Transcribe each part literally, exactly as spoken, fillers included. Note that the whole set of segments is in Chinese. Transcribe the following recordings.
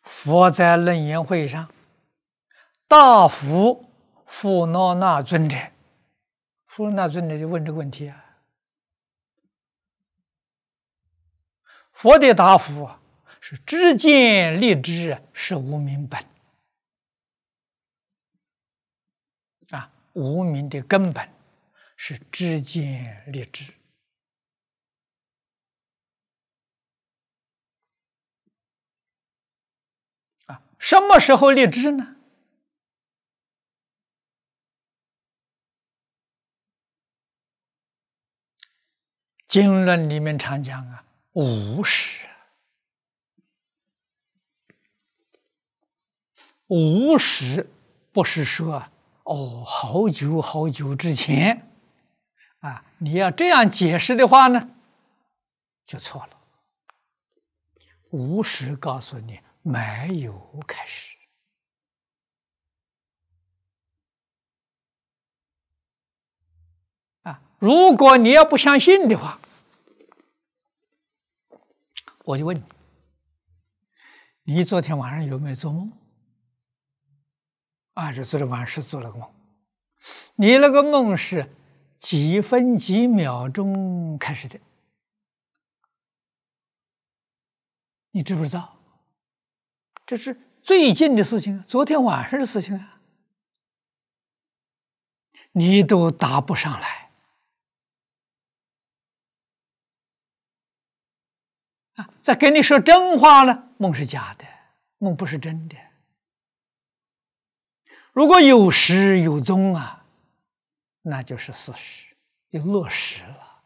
佛在楞严会上，大佛富那那尊者，富那尊者就问这个问题啊。佛的答复啊，是知见立知，是无明本啊，无明的根本是知见立知。啊，什么时候立知呢？经论里面常讲啊，无始，无始不是说哦，好久好久之前啊，你要这样解释的话呢，就错了。无始告诉你没有开始啊。如果你要不相信的话，我就问你，你昨天晚上有没有做梦？啊，就昨天晚上是做了个梦。你那个梦是几分几秒钟开始的？你知不知道？这是最近的事情，昨天晚上的事情啊，你都答不上来啊！再跟你说真话了，梦是假的，梦不是真的。如果有始有终啊，那就是事实，就落实了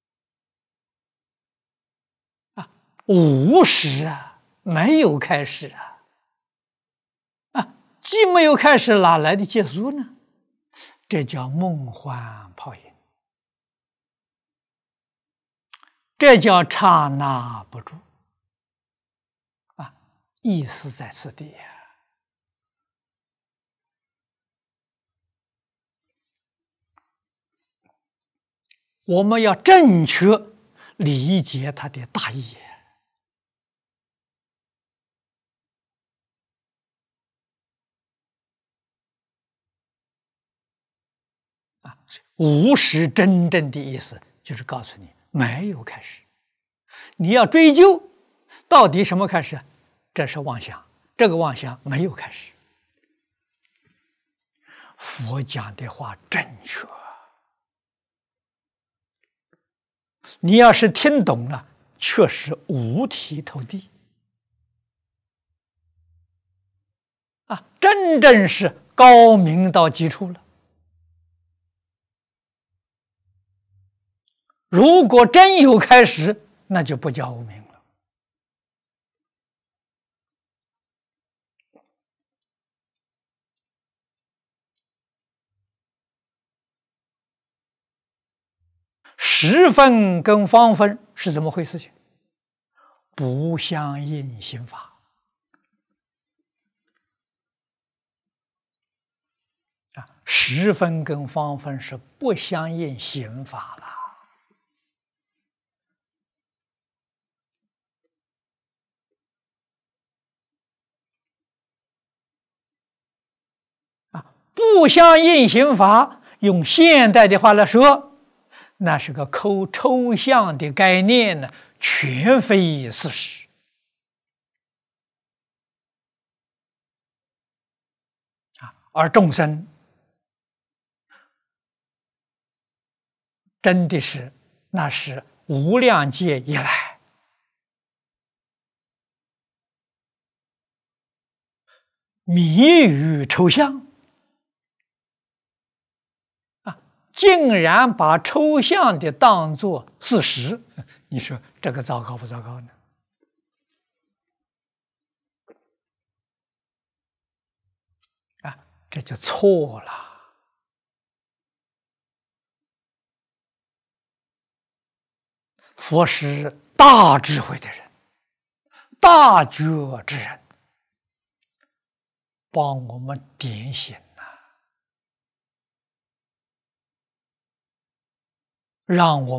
啊。无始啊，没有开始啊，啊，既没有开始，哪来的结束呢？这叫梦幻泡影，这叫刹那不住啊，意思在此地呀。我们要正确理解它的大意啊！无始真正的意思就是告诉你没有开始，你要追究到底什么开始，这是妄想，这个妄想没有开始。佛讲的话正确，你要是听懂了，确实五体投地啊，真正是高明到极处了。如果真有开始，那就不叫无明了。实分跟方分是怎么回事情？不相应刑法啊，实分跟方分是不相应刑法了。啊，不相应刑法，用现代的话来说，那是个抽抽象的概念呢，全非事实啊。而众生真的是，那是无量劫以来迷于抽象啊，竟然把抽象的当作事实，你说这个糟糕不糟糕呢？啊，这就错了。佛是大智慧的人，大觉之人，帮我们点醒呐、啊，让我